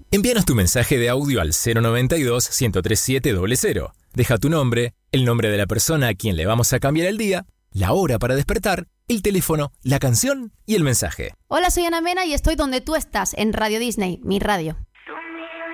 Envíanos tu mensaje de audio al 092-137-00. Deja tu nombre, el nombre de la persona a quien le vamos a cambiar el día, la hora para despertar, el teléfono, la canción y el mensaje. Hola, soy Ana Mena y estoy donde tú estás, en Radio Disney, mi radio.